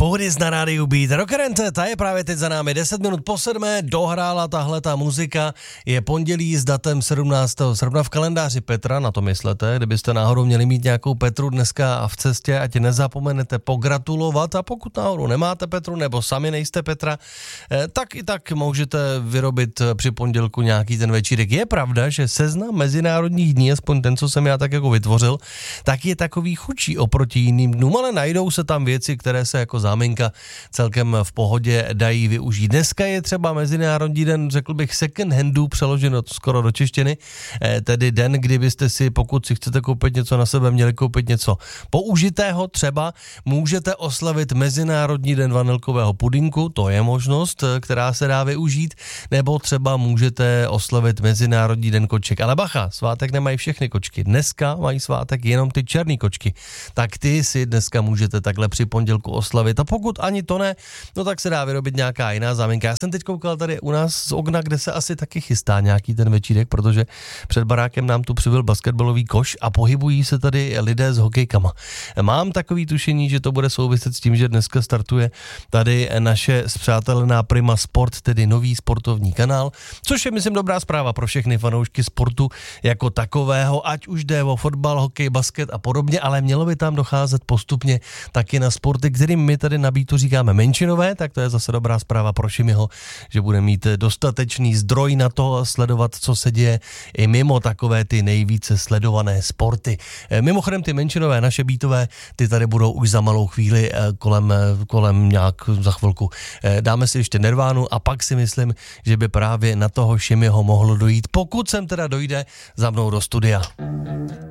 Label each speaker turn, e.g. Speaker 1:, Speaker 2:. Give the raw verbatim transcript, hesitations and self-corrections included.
Speaker 1: Pohodis na rádiu Beat. Rockerente, ta je právě teď za námi. deset minut po sedmé dohrála tahle ta muzika. Je pondělí s datem sedmnáctého srpna v kalendáři Petra, na to myslete. Kdybyste náhodou měli mít nějakou Petru dneska v cestě, ať nezapomenete pogratulovat. A pokud náhodou nemáte Petru nebo sami nejste Petra, tak i tak můžete vyrobit při pondělku nějaký ten večírek. Je pravda, že seznam mezinárodních dní, aspoň ten, co jsem já tak jako vytvořil, tak je takový chudší oproti jiným dnům, ale najdou se tam věci, které se jako záminka celkem v pohodě dají využít. Dneska je třeba Mezinárodní den, řekl bych, second handů, přeloženo skoro do češtiny, tedy den, kdybyste si, pokud si chcete koupit něco na sebe, měli koupit něco použitého, třeba můžete oslavit Mezinárodní den vanilkového pudinku, to je možnost, která se dá využít, nebo třeba můžete oslavit Mezinárodní den koček. Ale bacha, svátek nemají všechny kočky. Dneska mají svátek jenom ty černý kočky. Tak ty si dneska můžete takhle při pondělku oslavit. A pokud ani to ne, no tak se dá vyrobit nějaká jiná záminka. Já jsem teď koukal tady u nás z okna, kde se asi taky chystá nějaký ten večírek, protože před barákem nám tu přibyl basketbalový koš a pohybují se tady lidé s hokejkama. Mám takový tušení, že to bude souviset s tím, že dneska startuje tady naše spřátelená Prima Sport, tedy nový sportovní kanál, což je, myslím, dobrá zpráva pro všechny fanoušky sportu jako takového, ať už jde o fotbal, hokej, basket a podobně, ale mělo by tam docházet postupně taky na sporty, kterým my tady na Beatu říkáme menšinové, tak to je zase dobrá zpráva pro Šimiho, že bude mít dostatečný zdroj na to sledovat, co se děje i mimo takové ty nejvíce sledované sporty. Mimochodem ty menšinové, naše Beatové, ty tady budou už za malou chvíli kolem, kolem nějak za chvilku. Dáme si ještě Nirvánu a pak si myslím, že by právě na toho Šimiho mohlo dojít, pokud sem teda dojde za mnou do studia.